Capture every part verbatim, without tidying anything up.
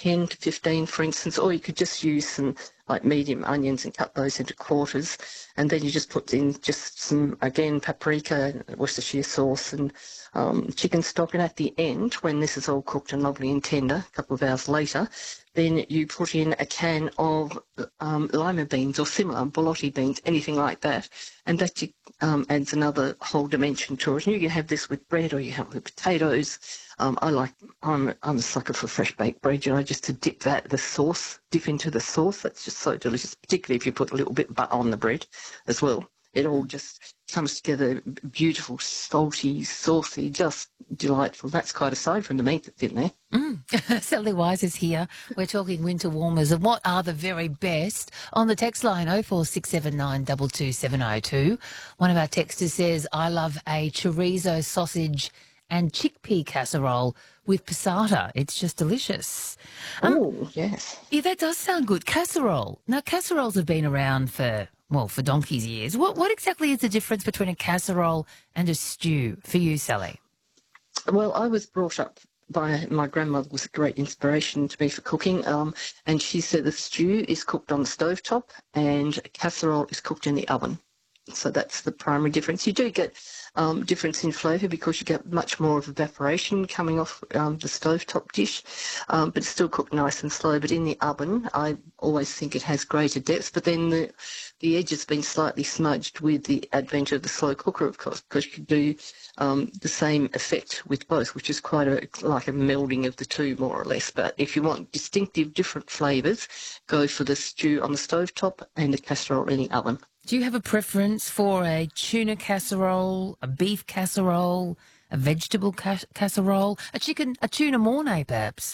ten to fifteen, for instance, or you could just use some like medium onions and cut those into quarters, and then you just put in just some, again, paprika, Worcestershire sauce, and um, chicken stock. And at the end, when this is all cooked and lovely and tender, a couple of hours later, then you put in a can of um, lima beans or similar, borlotti beans, anything like that, and that um, adds another whole dimension to it. And you can have this with bread, or you have it with potatoes. Um, I like, I'm, I'm a sucker for fresh baked bread, you know, just to dip that, the sauce, dip into the sauce. That's just so delicious, particularly if you put a little bit of butter on the bread as well. It all just comes together beautiful, salty, saucy, just delightful. That's quite aside from the meat that's in there. Mm. Sally Wise is here. We're talking winter warmers and what are the very best. On the text line oh four six seven nine two two seven oh two, one of our texters says, I love a chorizo sausage and chickpea casserole with passata. It's just delicious. Um, Oh, yes. yeah, that does sound good. Casserole. Now, casseroles have been around for, well, for donkey's years. What, what exactly is the difference between a casserole and a stew for you, Sally? Well, I was brought up by my grandmother, was a great inspiration to me for cooking, um, and she said the stew is cooked on the stovetop and a casserole is cooked in the oven. So that's the primary difference. You do get um, difference in flavour because you get much more of evaporation coming off um, the stovetop dish, um, but it's still cooked nice and slow. But in the oven, I always think it has greater depth. But then the the edge has been slightly smudged with the advent of the slow cooker, of course, because you can do um, the same effect with both, which is quite a like a melding of the two, more or less. But if you want distinctive different flavours, go for the stew on the stovetop and the casserole in the oven. Do you have a preference for a tuna casserole, a beef casserole, a vegetable ca- casserole, a chicken, a tuna mornay, perhaps?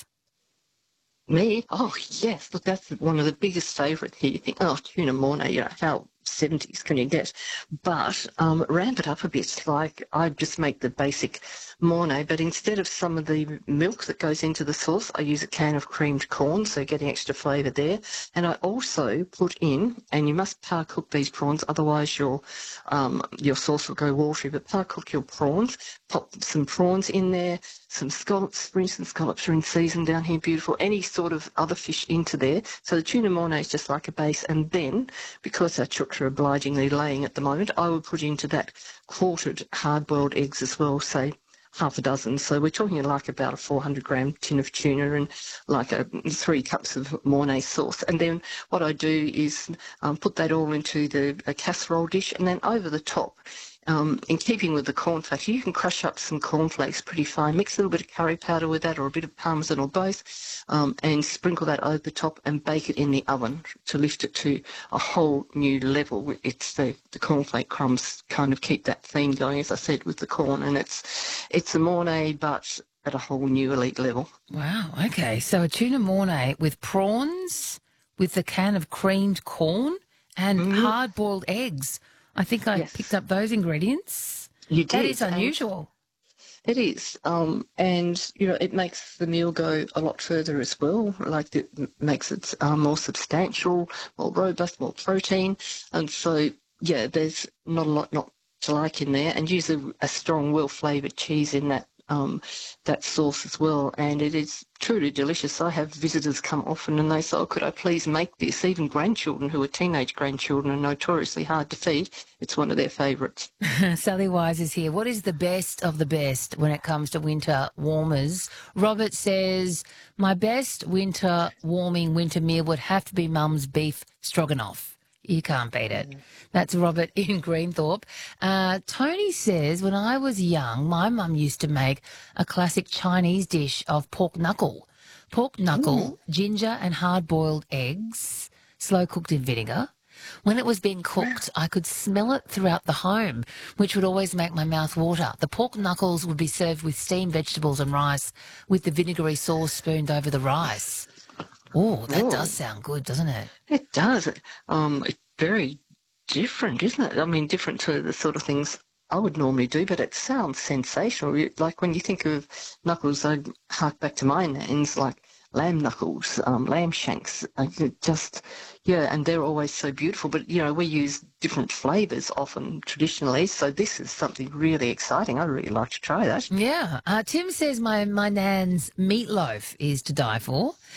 Me? Oh, yes. Look, that's one of the biggest favourites here. You think, oh, tuna mornay, you know, how seventies can you get? But um, ramp it up a bit. Like, I just make the basic mornay, but instead of some of the milk that goes into the sauce, I use a can of creamed corn, so getting extra flavour there. And I also put in, and you must par cook these prawns, otherwise your um, your sauce will go watery, but par cook your prawns, pop some prawns in there, some scallops, for instance, scallops are in season down here, beautiful, any sort of other fish into there. So the tuna mornay is just like a base, and then, because our chooks are obligingly laying at the moment, I will put into that quartered hard-boiled eggs as well, say half a dozen. So we're talking like about a four hundred gram tin of tuna and like a, three cups of mornay sauce. And then what I do is um, put that all into the a casserole dish, and then over the top, Um, in keeping with the cornflakes, you can crush up some cornflakes pretty fine, mix a little bit of curry powder with that or a bit of parmesan or both, um, and sprinkle that over the top and bake it in the oven to lift it to a whole new level. It's the, the cornflake crumbs kind of keep that theme going, as I said, with the corn, and it's it's a mornay but at a whole new elite level. Wow, okay. So a tuna mornay with prawns, with a can of creamed corn and Mm-hmm. hard-boiled eggs. I think I Yes. picked up those ingredients. You That did. is and- unusual. It is, um, and you know, it makes the meal go a lot further as well. Like it m- makes it um, more substantial, more robust, more protein, and so yeah, there's not a lot not to like in there. And use a, a strong, well-flavoured cheese in that um, that sauce as well, and it is truly delicious. I have visitors come often, and they say, "Oh, could I please make this?" Even grandchildren who are teenage grandchildren are notoriously hard to feed. It's one of their favourites. Sally Wise is here. What is the best of the best when it comes to winter warmers? Robert says, my best winter warming winter meal would have to be Mum's beef stroganoff. You can't beat it. That's Robert in Greenthorpe. Uh, Tony says, when I was young, my mum used to make a classic Chinese dish of pork knuckle. Pork knuckle, ginger and hard-boiled eggs, slow-cooked in vinegar. When it was being cooked, I could smell it throughout the home, which would always make my mouth water. The pork knuckles would be served with steamed vegetables and rice with the vinegary sauce spooned over the rice. Oh, that Oh. does sound good, doesn't it? It does. Um, it's very different, isn't it? I mean, different to the sort of things I would normally do, but it sounds sensational. You- Like when you think of knuckles, I hark back to my names, like lamb knuckles, um, lamb shanks. Like it just, yeah, and they're always so beautiful. But, you know, we use different flavours often traditionally, so this is something really exciting. I'd really like to try that. Yeah. Uh, Tim says my, my nan's meatloaf is to die for.